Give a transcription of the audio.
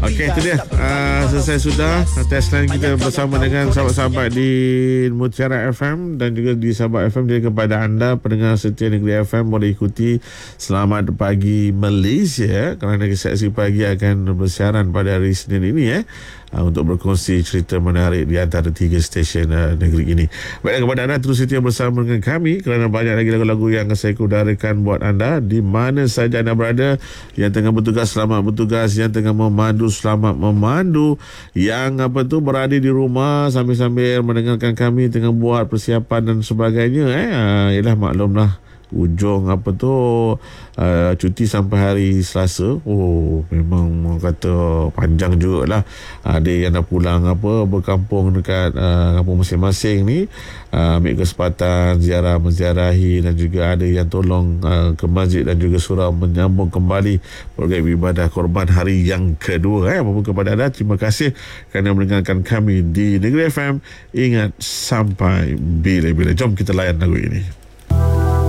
Okey, itu dia. Selesai sudah test line kita bersama dengan sahabat-sahabat di Mutiara FM dan juga di Sabah FM. Jadi kepada anda pendengar setia Negeri FM, boleh ikuti Selamat Pagi Malaysia kerana Seksi Pagi akan bersiaran pada hari Isnin ini untuk berkongsi cerita menarik di antara 3 stesen negeri ini. Baiklah, kepada anda terus setia bersama dengan kami kerana banyak lagi lagu-lagu yang saya udarakan buat anda di mana saja anda berada. Yang tengah bertugas, selamat bertugas. Yang tengah memandu, selamat memandu. Yang berada di rumah sambil-sambil mendengarkan kami tengah buat persiapan dan sebagainya, ialah maklumlah ujung cuti sampai hari Selasa. Memang orang kata panjang jugalah. Ada yang dah pulang berkampung dekat kampung masing-masing ni, ambil kesempatan menziarahi, dan juga ada yang tolong ke masjid dan juga surau menyambung kembali program ibadah Korban hari yang kedua. Apapun kepada anda, terima kasih kerana mendengarkan kami di Negeri FM. Ingat, sampai bila-bila. Jom kita layan lagu ini.